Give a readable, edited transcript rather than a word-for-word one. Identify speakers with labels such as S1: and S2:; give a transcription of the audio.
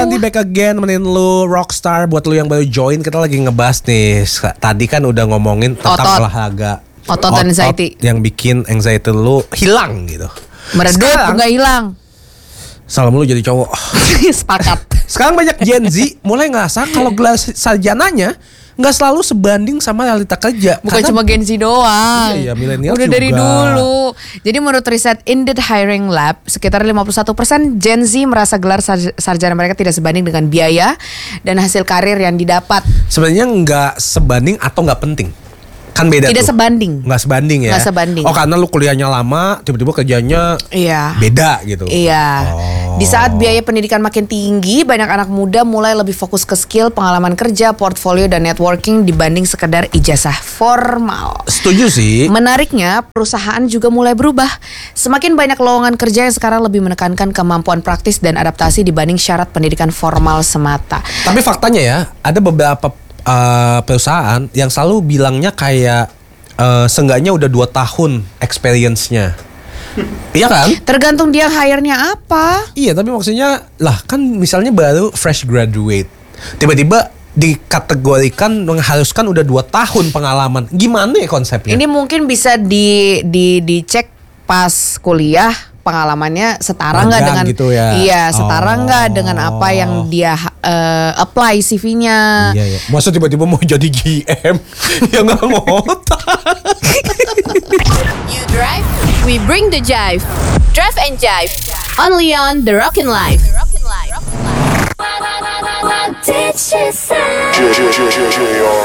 S1: Nanti back again menin lu Rockstar. Buat lu yang baru join, kita lagi ngebahas nih. Tadi kan udah ngomongin tentang olahraga
S2: Otot anxiety
S1: yang bikin anxiety lu hilang gitu.
S2: meredup enggak hilang.
S1: Salam lu jadi cowok.
S2: Sepakat.
S1: Sekarang banyak Gen Z mulai ngerasa kalau gelar sarjananya nggak selalu sebanding sama realita kerja.
S2: Bukan cuma Gen Z doang.
S1: Iya, milenial
S2: udah
S1: juga.
S2: dari dulu. Jadi menurut riset Indeed Hiring Lab, sekitar 51% Gen Z merasa gelar sarjana mereka tidak sebanding dengan biaya dan hasil karir yang didapat.
S1: Sebenarnya nggak sebanding atau nggak penting. Kan beda
S2: Tidak
S1: tuh.
S2: sebanding.
S1: Nggak sebanding ya.
S2: Nggak sebanding.
S1: Oh, karena lu kuliahnya lama, tiba-tiba kerjanya
S2: Iya.
S1: beda gitu.
S2: Iya. Di saat biaya pendidikan makin tinggi, banyak anak muda mulai lebih fokus ke skill, pengalaman kerja, portfolio, dan networking dibanding sekedar ijazah formal.
S1: Setuju sih.
S2: Menariknya, perusahaan juga mulai berubah. Semakin banyak lowongan kerja yang sekarang lebih menekankan kemampuan praktis dan adaptasi dibanding syarat pendidikan formal semata.
S1: Tapi faktanya ya, ada beberapa perusahaan yang selalu bilangnya kayak seenggaknya udah 2 tahun experience-nya. Iya kan?
S2: Tergantung dia hire-nya apa.
S1: Iya, tapi maksudnya lah kan misalnya baru fresh graduate, tiba-tiba dikategorikan mengharuskan udah 2 tahun pengalaman. Gimana ya konsepnya?
S2: Ini mungkin bisa dicek pas kuliah, pengalamannya setara nggak dengan
S1: gitu ya?
S2: Iya, setara nggak dengan apa yang dia apply CV-nya.
S1: Iya, iya. Masa tiba-tiba mau jadi GM? Ya nggak ngotak.
S3: You drive, we bring the jive. Drive and jive. Only on The Rockin' Life. What did she say?